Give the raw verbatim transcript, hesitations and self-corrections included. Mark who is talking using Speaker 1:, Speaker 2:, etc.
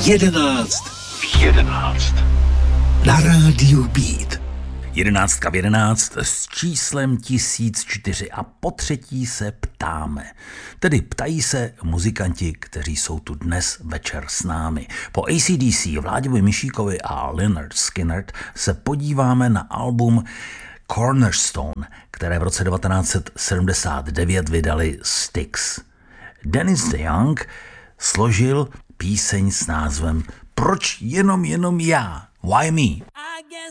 Speaker 1: Jedenáct v jedenáct. Na rádiu Beat.
Speaker 2: Jedenáctka v jedenáct s číslem tisíc čtyři a po třetí se ptáme. Tedy ptají se muzikanti, kteří jsou tu dnes večer s námi. Po A C D C, Vláďovi Mišíkovi a Lynyrd Skynyrd se podíváme na album Cornerstone, které v roce devatenáct sedmdesát devět vydali Styx. Dennis DeYoung složil píseň s názvem Proč jenom jenom já? Why me?